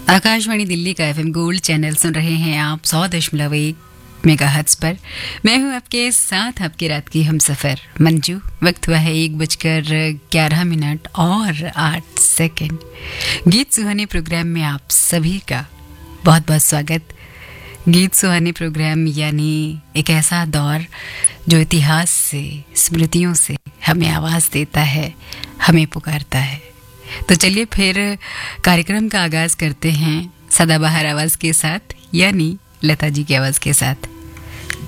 आकाशवाणी दिल्ली का FM gold channel सुन रहे हैं आप 100.1 मेगाहर्ट्ज पर। मैं हूं आपके साथ आपकी रात की हमसफर मंजू। वक्त हुआ है 1:11 और 8 सेकंड। गीत सुहाने प्रोग्राम में आप सभी का बहुत बहुत स्वागत। गीत सुहाने प्रोग्राम यानी एक ऐसा दौर जो इतिहास से, स्मृतियों से हमें आवाज़ देता है, हमें पुकारता है। तो चलिए फिर कार्यक्रम का आगाज करते हैं सदाबहार आवाज़ के साथ, यानी लता जी की आवाज़ के साथ।